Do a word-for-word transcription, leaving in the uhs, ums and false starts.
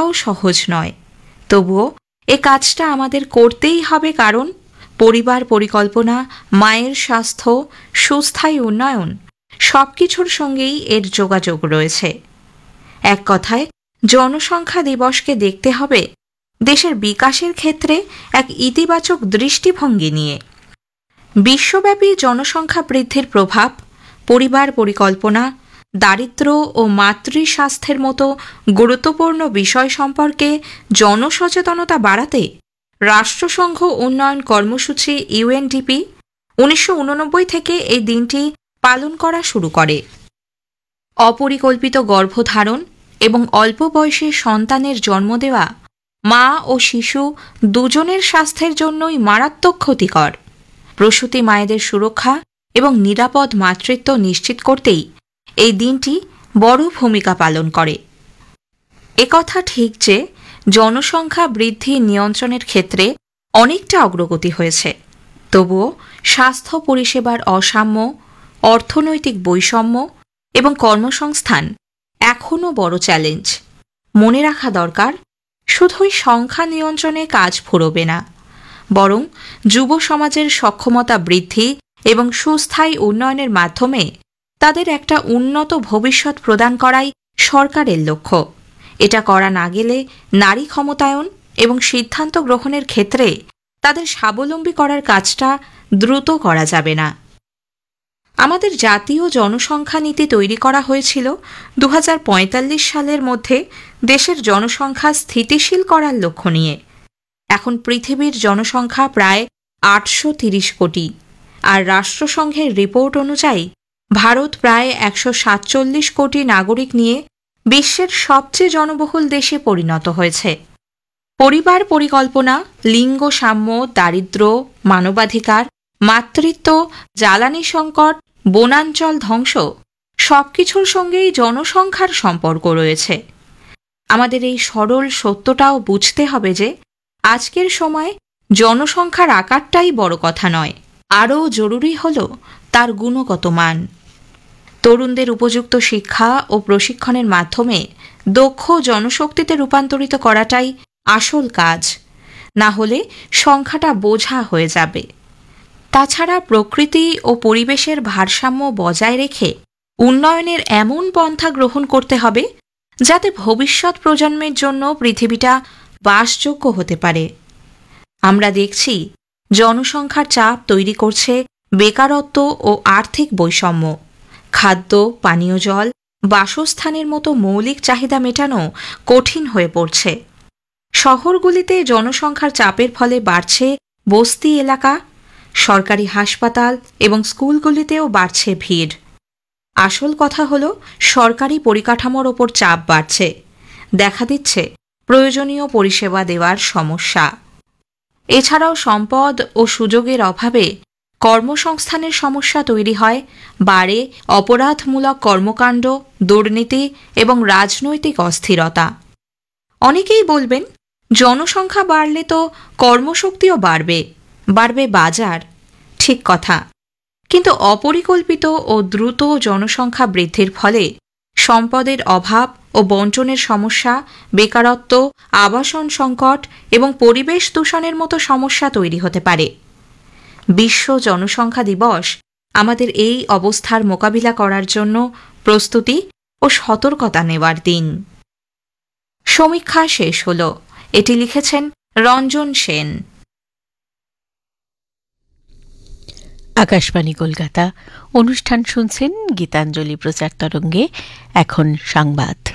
লেখাও সহজ নয়। তবুও এ কাজটা আমাদের করতেই হবে, কারণ পরিবার পরিকল্পনা, মায়ের স্বাস্থ্য, সুস্থায়ী উন্নয়ন সবকিছুর সঙ্গেই এর যোগাযোগ রয়েছে। এক কথায়, জনসংখ্যা দিবসকে দেখতে হবে দেশের বিকাশের ক্ষেত্রে এক ইতিবাচক দৃষ্টিভঙ্গি নিয়ে। বিশ্বব্যাপী জনসংখ্যা বৃদ্ধির প্রভাব, পরিবার পরিকল্পনা, দারিদ্র্য ও মাতৃস্বাস্থ্যের মতো গুরুত্বপূর্ণ বিষয় সম্পর্কে জনসচেতনতা বাড়াতে রাষ্ট্রসংঘ উন্নয়ন কর্মসূচি ইউএনডিপি উনিশশো উননব্বই থেকে এই দিনটি পালন করা শুরু করে। অপরিকল্পিত গর্ভধারণ এবং অল্প বয়সে সন্তানের জন্ম দেওয়া মা ও শিশু দুজনের স্বাস্থ্যের জন্যই মারাত্মক ক্ষতিকর। প্রসূতি মায়েদের সুরক্ষা এবং নিরাপদ মাতৃত্ব নিশ্চিত করতেই এই দিনটি বড় ভূমিকা পালন করে। একথা ঠিক যে জনসংখ্যা বৃদ্ধি নিয়ন্ত্রণের ক্ষেত্রে অনেকটা অগ্রগতি হয়েছে, তবুও স্বাস্থ্য পরিষেবার অসাম্য, অর্থনৈতিক বৈষম্য এবং কর্মসংস্থান এখনও বড় চ্যালেঞ্জ। মনে রাখা দরকার, শুধুই সংখ্যা নিয়ন্ত্রণে কাজ ফুরোবে না, বরং যুব সমাজের সক্ষমতা বৃদ্ধি এবং সুস্থায়ী উন্নয়নের মাধ্যমে তাদের একটা উন্নত ভবিষ্যৎ প্রদান করাই সরকারের লক্ষ্য। এটা করা না গেলে নারী ক্ষমতায়ন এবং সিদ্ধান্ত গ্রহণের ক্ষেত্রে তাদের স্বাবলম্বী করার কাজটা দ্রুত করা যাবে না। আমাদের জাতীয় জনসংখ্যা নীতি তৈরি করা হয়েছিল দু হাজার পঁয়তাল্লিশ সালের মধ্যে দেশের জনসংখ্যা স্থিতিশীল করার লক্ষ্য নিয়ে। এখন পৃথিবীর জনসংখ্যা প্রায় আটশো তিরিশ কোটি, আর রাষ্ট্রসংঘের রিপোর্ট অনুযায়ী ভারত প্রায় একশো সাতচল্লিশ কোটি নাগরিক নিয়ে বিশ্বের সবচেয়ে জনবহুল দেশে পরিণত হয়েছে। পরিবার পরিকল্পনা, লিঙ্গ সাম্য, দারিদ্র্য, মানবাধিকার, মাতৃত্ব, জ্বালানি সংকট, বনাঞ্চল ধ্বংস সবকিছুর সঙ্গেই জনসংখ্যার সম্পর্ক রয়েছে। আমাদের এই সরল সত্যটাও বুঝতে হবে যে আজকের সময়ে জনসংখ্যার আকারটাই বড় কথা নয়, আরও জরুরি হল তার গুণগত মান। তরুণদের উপযুক্ত শিক্ষা ও প্রশিক্ষণের মাধ্যমে দক্ষ জনশক্তিতে রূপান্তরিত করাটাই আসল কাজ, না হলে সংখ্যাটা বোঝা হয়ে যাবে। তাছাড়া প্রকৃতি ও পরিবেশের ভারসাম্য বজায় রেখে উন্নয়নের এমন পন্থা গ্রহণ করতে হবে যাতে ভবিষ্যৎ প্রজন্মের জন্য পৃথিবীটা বাসযোগ্য হতে পারে। আমরা দেখছি জনসংখ্যার চাপ তৈরি করছে বেকারত্ব ও আর্থিক বৈষম্য। খাদ্য, পানীয় জল, বাসস্থানের মতো মৌলিক চাহিদা মেটানো কঠিন হয়ে পড়ছে। শহরগুলিতে জনসংখ্যার চাপের ফলে বাড়ছে বস্তি এলাকা, সরকারি হাসপাতাল এবং স্কুলগুলিতেও বাড়ছে ভিড়। আসল কথা হল, সরকারি পরিকাঠামোর ওপর চাপ বাড়ছে, দেখা দিচ্ছে প্রয়োজনীয় পরিষেবা দেওয়ার সমস্যা। এছাড়াও সম্পদ ও সুযোগের অভাবে কর্মসংস্থানের সমস্যা তৈরি হয়, বাড়ে অপরাধমূলক কর্মকাণ্ড, দুর্নীতি এবং রাজনৈতিক অস্থিরতা। অনেকেই বলবেন, জনসংখ্যা বাড়লে তো কর্মশক্তিও বাড়বে, বাড়বে বাজার। ঠিক কথা, কিন্তু অপরিকল্পিত ও দ্রুত জনসংখ্যা বৃদ্ধির ফলে সম্পদের অভাব ও বণ্টনের সমস্যা, বেকারত্ব, আবাসন সংকট এবং পরিবেশ দূষণের মতো সমস্যা তৈরি হতে পারে। বিশ্ব জনসংখ্যা দিবস আমাদের এই অবস্থার মোকাবিলা করার জন্য প্রস্তুতি ও সতর্কতা নেওয়ার দিন। সমীক্ষা শেষ হল। এটি লিখেছেন রঞ্জন সেন। আকাশবাণী কলকাতা। অনুষ্ঠান শুনছেন গীতাঞ্জলি প্রচার তরঙ্গে। এখন সংবাদ।